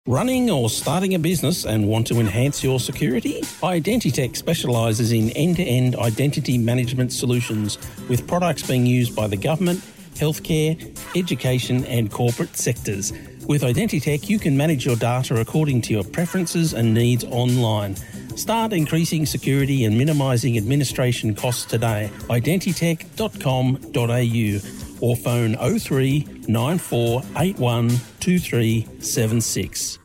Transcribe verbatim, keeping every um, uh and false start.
Running or starting a business and want to enhance your security? Identitech specialises in end-to-end identity management solutions with products being used by the government, healthcare, education and corporate sectors. With Identitech, you can manage your data according to your preferences and needs online. Start increasing security and minimising administration costs today. identitech dot com dot a u or phone oh three nine four eight one two three seven six.